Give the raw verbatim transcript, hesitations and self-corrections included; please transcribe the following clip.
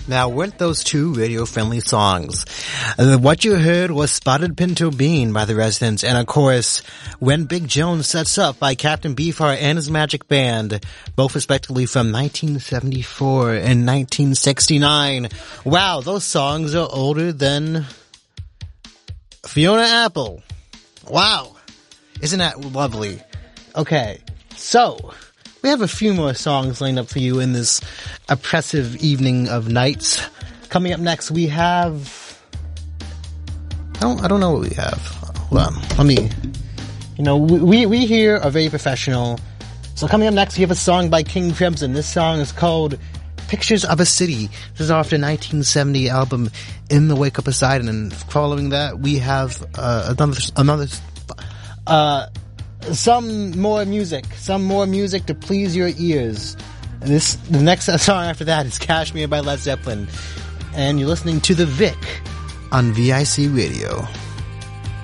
Now, weren't those two radio-friendly songs? Uh, what you heard was Spotted Pinto Bean by The Residents, and of course, When Big Jones Sets Up by Captain Beefheart and his Magic Band, both respectively from nineteen seventy-four and nineteen sixty-nine. Wow, those songs are older than Fiona Apple. Wow. Isn't that lovely? Okay, so we have a few more songs lined up for you in this oppressive evening of nights. Coming up next, we have... I don't, I don't know what we have. Hold on. Let me... You know, we, we here are very professional. So coming up next, we have a song by King Crimson. This song is called Pictures of a City. This is off the nineteen seventy album In the Wake of Poseidon. And following that, we have uh, another... another uh... Some more music, some more music to please your ears. And this, the next song after that is Kashmir by Led Zeppelin. And you're listening to The Vic on V I C Radio.